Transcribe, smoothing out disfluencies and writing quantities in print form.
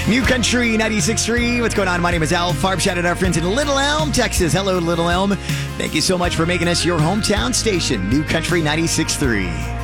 New Country 96.3. What's going on? My name is Al Farb. Shout out our friends in Little Elm, Texas. Hello, Little Elm. Thank you so much for making us your hometown station. New Country 96.3.